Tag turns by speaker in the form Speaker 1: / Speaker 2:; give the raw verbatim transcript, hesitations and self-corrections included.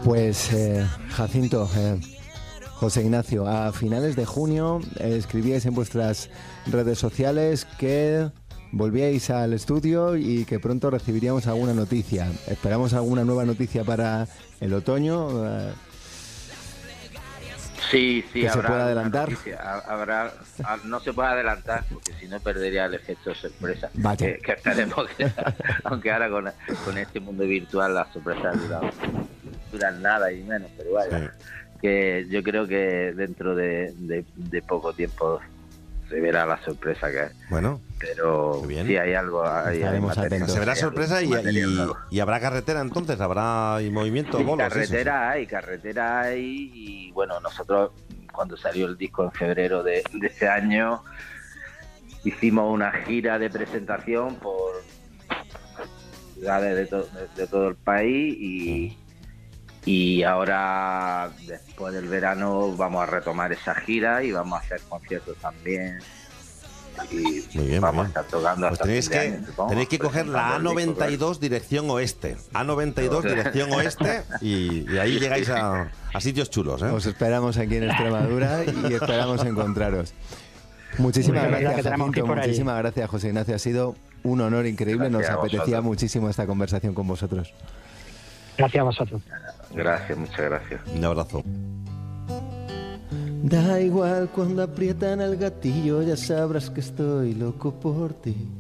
Speaker 1: Pues eh, Jacinto, eh, José Ignacio, a finales de junio eh, escribíais en vuestras redes sociales que volvíais al estudio y que pronto recibiríamos alguna noticia. Esperamos alguna nueva noticia para el otoño. Eh,
Speaker 2: Sí, sí,
Speaker 1: que
Speaker 2: habrá
Speaker 1: se pueda adelantar.
Speaker 2: Noticia, habrá, no se puede adelantar porque si no perdería el efecto sorpresa.
Speaker 1: Vaya.
Speaker 2: Que, que esperemos que, aunque ahora con, con este mundo virtual las sorpresas duran, duran nada y menos, pero vaya, sí. Que yo creo que dentro de, de, de poco tiempo se verá la sorpresa que es.
Speaker 3: Bueno,
Speaker 2: pero sí hay algo, hay, hay material,
Speaker 3: se verá sorpresa y, y, y habrá carretera entonces, habrá y movimiento, bolos,
Speaker 2: carretera hay, carretera hay y bueno, nosotros cuando salió el disco en febrero de, de ese año hicimos una gira de presentación por ciudades de, to, de, de todo el país y, y ahora después del verano vamos a retomar esa gira y vamos a hacer conciertos también. Y
Speaker 3: muy bien,
Speaker 2: vamos
Speaker 3: muy bien.
Speaker 2: a estar tocando
Speaker 3: pues
Speaker 2: hasta
Speaker 3: tenéis que
Speaker 2: año, supongo,
Speaker 3: tenéis que coger la A noventa y dos dirección oeste, A noventa y dos dirección oeste y, y ahí llegáis a, a sitios chulos, ¿eh?
Speaker 1: Os esperamos aquí en Extremadura y esperamos encontraros. Muchísimas
Speaker 4: Muy
Speaker 1: gracias, Jacinto, muchísimas
Speaker 4: ahí.
Speaker 1: gracias, José Ignacio. Ha sido un honor increíble.
Speaker 2: Gracias
Speaker 1: Nos apetecía
Speaker 2: vosotros.
Speaker 1: muchísimo esta conversación con vosotros.
Speaker 4: Gracias a vosotros.
Speaker 2: Gracias, muchas gracias.
Speaker 3: Un abrazo.
Speaker 1: Da igual cuando aprietan el gatillo, ya sabrás que estoy loco por ti.